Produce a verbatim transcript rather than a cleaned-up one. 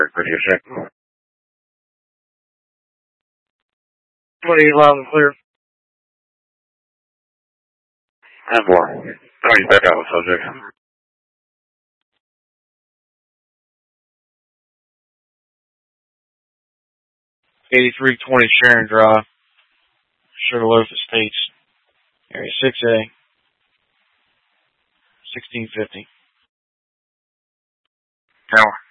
Radio check. twenty loud and clear. And four. Oh, you back out with subject. eighty-three twenty Sharon Drive, Sugarloaf Estates, Area six A, sixteen fifty. Tower.